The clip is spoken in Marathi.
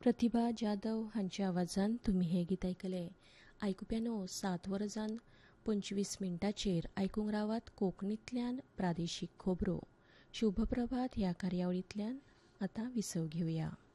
प्रतिभा जाधव हांच्या आवाजान तुम्ही हे गीत ऐकले. आयकुप्यानो 7:25 आयकूंक रावात कोंकणींतल्यान प्रादेशीक खबरो. शुभप्रभात ह्या कार्यावळींतल्यान आतां विसव घेवया.